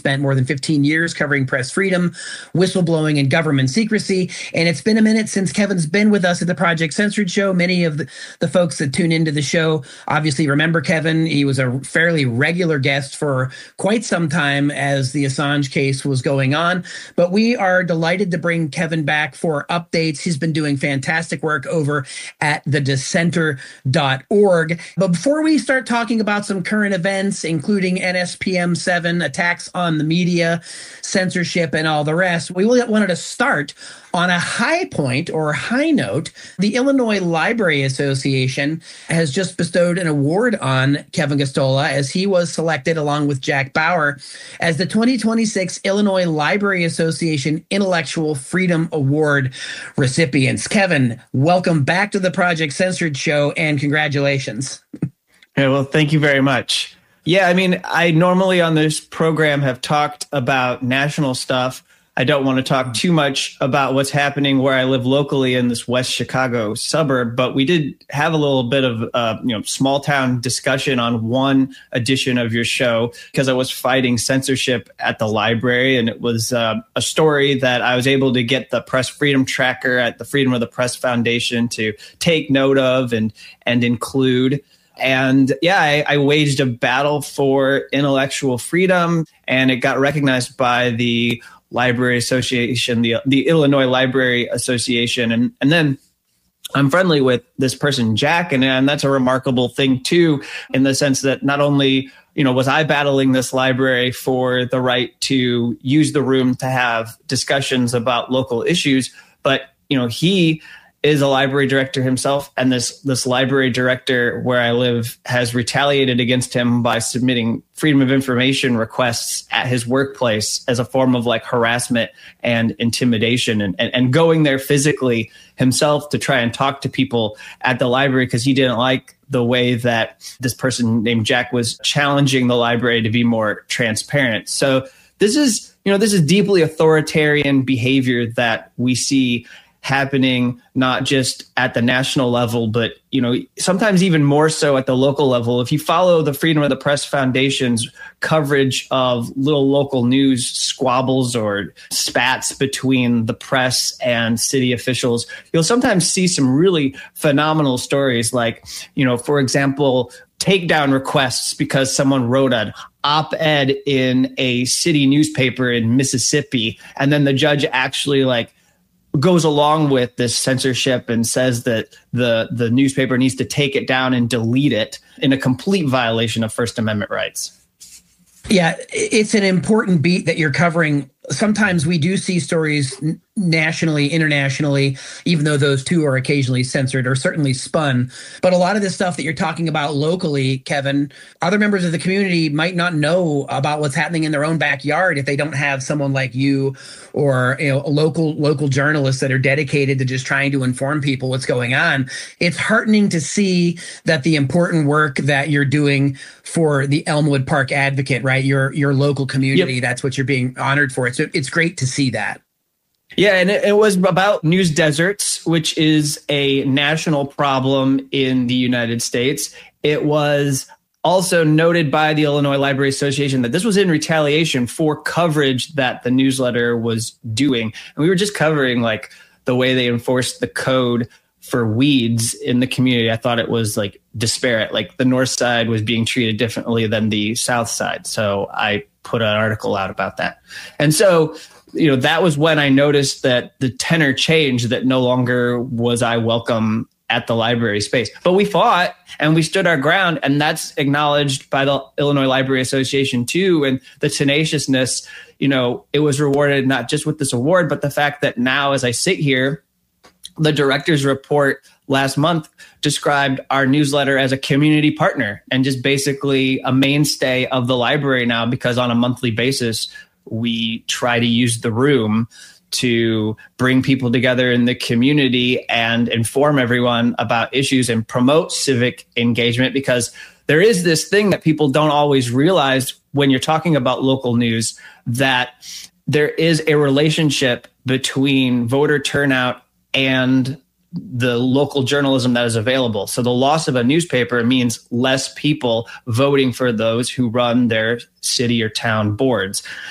spent more than 15 years covering press freedom, whistleblowing, and government secrecy. And it's been a minute since Kevin's been with us at the Project Censored Show. Many of the folks that tune into the show obviously remember Kevin. He was a fairly regular guest for quite some time as the Assange case was going on. But we are delighted to bring Kevin back for updates. He's been doing fantastic work over at thedissenter.org. But before we start talking about some current events, including NSPM 7, attacks on the media, censorship, and all the rest, we wanted to start on a high point or high note. The Illinois Library Association has just bestowed an award on Kevin Gosztola as he was selected, along with Jack Bauer, as the 2026 Illinois Library Association Intellectual Freedom Award recipients. Kevin, welcome back to the Project Censored Show, and congratulations. Yeah, well, thank you very much. Yeah, I mean, I normally on this program have talked about national stuff. I don't want to talk too much about what's happening where I live locally in this West Chicago suburb, but we did have a little bit of small town discussion on one edition of your show because I was fighting censorship at the library, and it was a story that I was able to get the Press Freedom Tracker at the Freedom of the Press Foundation to take note of and include. And yeah, I waged a battle for intellectual freedom, and it got recognized by the Library Association, the Illinois Library Association. And then I'm friendly with this person, Jack, and that's a remarkable thing, too, in the sense that not only, was I battling this library for the right to use the room to have discussions about local issues, but, he is a library director himself, and this library director where I live has retaliated against him by submitting freedom of information requests at his workplace as a form of harassment and intimidation, and going there physically himself to try and talk to people at the library because he didn't like the way that this person named Jack was challenging the library to be more transparent. So this is deeply authoritarian behavior that we see happening not just at the national level, but, sometimes even more so at the local level. If you follow the Freedom of the Press Foundation's coverage of little local news squabbles or spats between the press and city officials, you'll sometimes see some really phenomenal stories like, for example, takedown requests because someone wrote an op-ed in a city newspaper in Mississippi, and then the judge actually goes along with this censorship and says that the newspaper needs to take it down and delete it in a complete violation of First Amendment rights. Yeah, it's an important beat that you're covering. Sometimes we do see stories nationally, internationally, even though those two are occasionally censored or certainly spun. But a lot of this stuff that you're talking about locally, Kevin, other members of the community might not know about what's happening in their own backyard if they don't have someone like you or local journalists that are dedicated to just trying to inform people what's going on. It's heartening to see that the important work that you're doing for the Elmwood Park Advocate, right? Your local community, Yep. That's what you're being honored for. So it's great to see that. Yeah, and it was about news deserts, which is a national problem in the United States. It was also noted by the Illinois Library Association that this was in retaliation for coverage that the newsletter was doing. And we were just covering the way they enforced the code for weeds in the community. I thought it was disparate. The north side was being treated differently than the south side. So I put an article out about that. And so, that was when I noticed that the tenor changed, that no longer was I welcome at the library space. But we fought and we stood our ground, and that's acknowledged by the Illinois Library Association too. And the tenaciousness, it was rewarded not just with this award, but the fact that now as I sit here, the director's report last month described our newsletter as a community partner and just basically a mainstay of the library now, because on a monthly basis, we try to use the room to bring people together in the community and inform everyone about issues and promote civic engagement, because there is this thing that people don't always realize when you're talking about local news, that there is a relationship between voter turnout and the local journalism that is available. So the loss of a newspaper means less people voting for those who run their city or town boards.